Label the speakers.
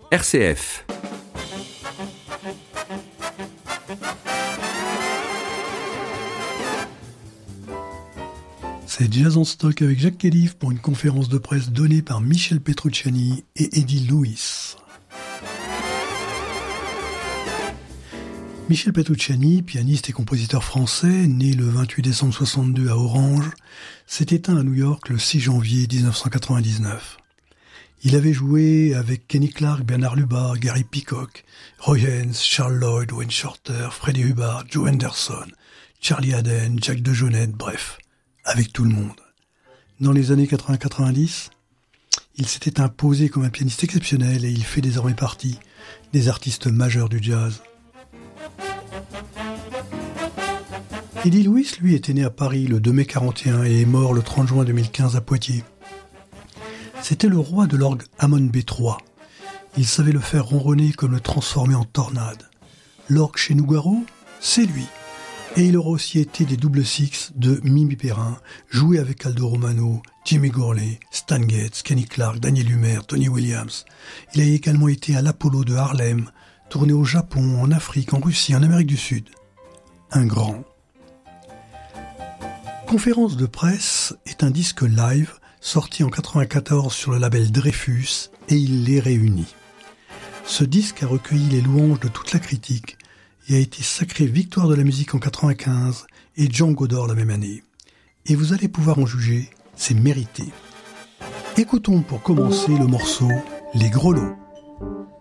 Speaker 1: RCF.
Speaker 2: C'est Jazz en stock avec Jacques Kélif pour une conférence de presse donnée par Michel Petrucciani et Eddie Lewis. Michel Petrucciani, pianiste et compositeur français, né le 28 décembre 1962 à Orange, s'est éteint à New York le 6 janvier 1999. Il avait joué avec Kenny Clarke, Bernard Lubar, Gary Peacock, Roy Haynes, Charles Lloyd, Wayne Shorter, Freddie Hubbard, Joe Henderson, Charlie Haden, Jack DeJohnette, bref, avec tout le monde. Dans les années 80-90, il s'était imposé comme un pianiste exceptionnel et il fait désormais partie des artistes majeurs du jazz. Eddie Lewis, lui, était né à Paris le 2 mai 41 et est mort le 30 juin 2015 à Poitiers. C'était le roi de l'orgue Hammond B3. Il savait le faire ronronner comme le transformer en tornade. L'orgue chez Nougaro, c'est lui. Et il aura aussi été des double six de Mimi Perrin, joué avec Aldo Romano, Jimmy Gourley, Stan Getz, Kenny Clarke, Daniel Humer, Tony Williams. Il a également été à l'Apollo de Harlem, tourné au Japon, en Afrique, en Russie, en Amérique du Sud. Un grand. Conférence de presse est un disque live sorti en 1994 sur le label Dreyfus et il les réunit. Ce disque a recueilli les louanges de toute la critique et a été sacré victoire de la musique en 1995 et Django d'Or la même année. Et vous allez pouvoir en juger, c'est mérité. Écoutons pour commencer le morceau Les Grelots.